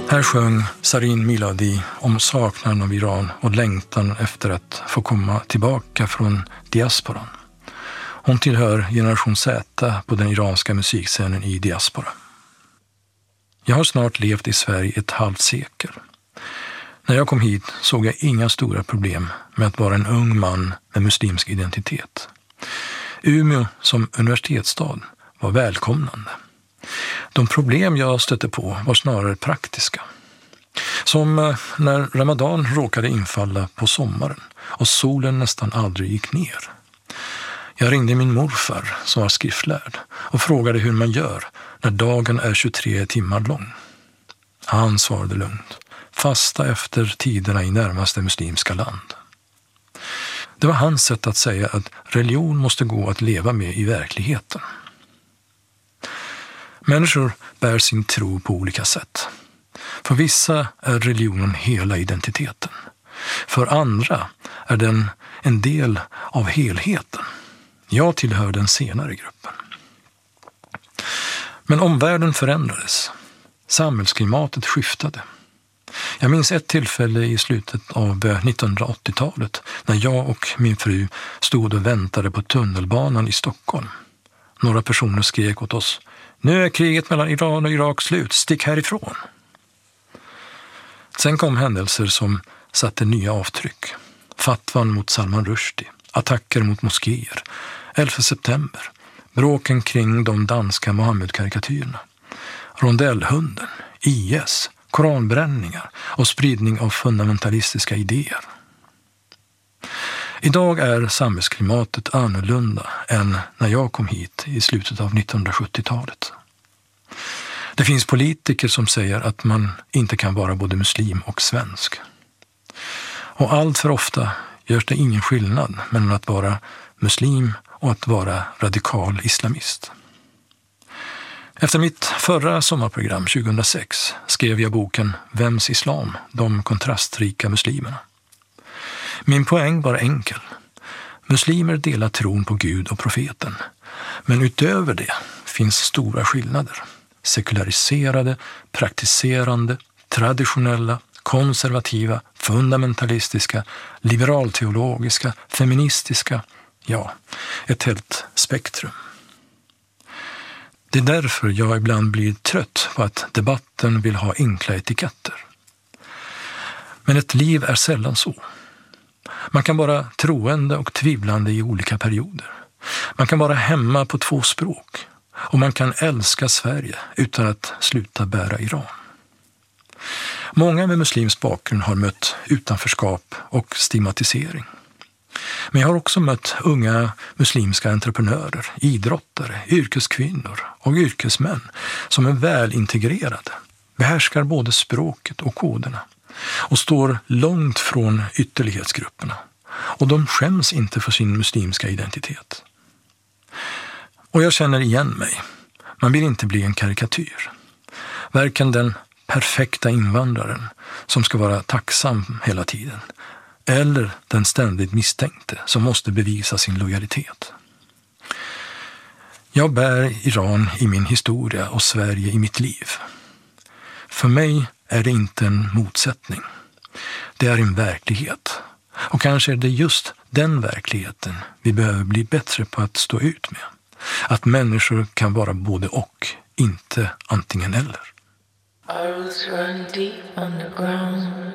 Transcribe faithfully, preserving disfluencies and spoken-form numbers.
Här sjöng Sarin Miladi om saknaden av Iran och längtan efter att få komma tillbaka från diasporan. Hon tillhör generation Z på den iranska musikscenen i diaspora. Jag har snart levt i Sverige ett halvt sekel. När jag kom hit såg jag inga stora problem med att vara en ung man med muslimsk identitet. Umeå som universitetsstad var välkomnande. De problem jag stötte på var snarare praktiska. Som när Ramadan råkade infalla på sommaren och solen nästan aldrig gick ner. Jag ringde min morfar som var skriftlärd och frågade hur man gör när dagen är tjugotre timmar lång. Han svarade lugnt: fasta efter tiderna i närmaste muslimska land. Det var hans sätt att säga att religion måste gå att leva med i verkligheten. Människor bär sin tro på olika sätt. För vissa är religionen hela identiteten. För andra är den en del av helheten. Jag tillhör den senare gruppen. Men omvärlden förändrades. Samhällsklimatet skiftade. Jag minns ett tillfälle i slutet av nittonhundraåttiotalet när jag och min fru stod och väntade på tunnelbanan i Stockholm. Några personer skrek åt oss: nu är kriget mellan Iran och Irak slut, stick härifrån. Sen kom händelser som satte nya avtryck. Fatwan mot Salman Rushdie, attacker mot moskéer, elfte september, bråken kring de danska Mohammed-karikatyrerna, rondellhunden, I S, koranbränningar och spridning av fundamentalistiska idéer. Idag är samhällsklimatet annorlunda än när jag kom hit i slutet av nittonhundrasjuttiotalet. Det finns politiker som säger att man inte kan vara både muslim och svensk. Och allt för ofta görs det ingen skillnad mellan att vara muslim och att vara radikal islamist. Efter mitt förra sommarprogram tjugohundrasex skrev jag boken Vems islam? De kontrastrika muslimerna. Min poäng var enkel. Muslimer delar tron på Gud och profeten. Men utöver det finns stora skillnader. Sekulariserade, praktiserande, traditionella, konservativa, fundamentalistiska, liberalteologiska, feministiska, ja, ett helt spektrum. Det är därför jag ibland blir trött på att debatten vill ha enkla etiketter. Men ett liv är sällan så. Man kan vara troende och tvivlande i olika perioder. Man kan vara hemma på två språk. Och man kan älska Sverige utan att sluta bära Iran. Många med muslims bakgrund har mött utanförskap och stigmatisering. Men jag har också mött unga muslimska entreprenörer, idrottare, yrkeskvinnor och yrkesmän som är väl integrerade, behärskar både språket och koderna och står långt från ytterlighetsgrupperna. Och de skäms inte för sin muslimska identitet. Och jag känner igen mig. Man vill inte bli en karikatyr. Varken den perfekta invandraren som ska vara tacksam hela tiden eller den ständigt misstänkte som måste bevisa sin lojalitet. Jag bär Iran i min historia och Sverige i mitt liv. För mig är det inte en motsättning. Det är en verklighet. Och kanske är det just den verkligheten vi behöver bli bättre på att stå ut med. Att människor kan vara både och, inte antingen eller. I was run deep underground.